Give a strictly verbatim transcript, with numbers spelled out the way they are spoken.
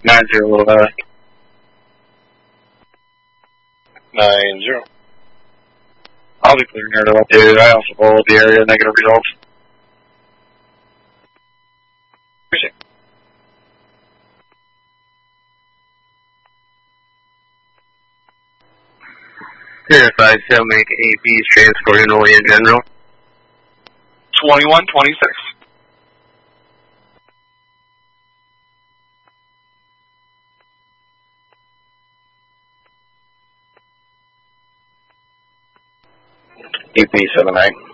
nine zero, uh, nine zero. I'll be clearing area up there. I also followed the area, negative results. Appreciate it. Verified, shall make A B's transporting only in general. twenty-one twenty-six. A B seven nine.